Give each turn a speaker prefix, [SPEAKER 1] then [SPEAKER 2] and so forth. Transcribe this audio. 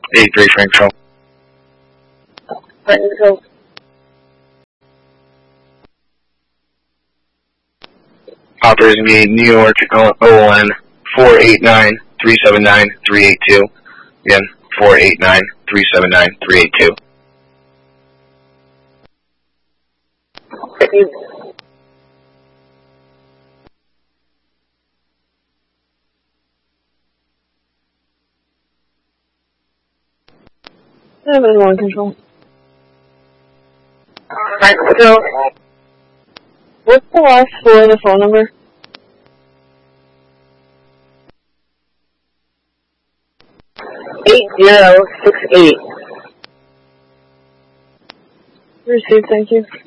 [SPEAKER 1] 83 Frank Control.
[SPEAKER 2] Frank Control.
[SPEAKER 1] Operators going to be New York ON 489-379-382. Again, 489-379-382.
[SPEAKER 2] Thank you. One Control. Frank Control. What's the last four of the phone number? 8068. Received, thank you.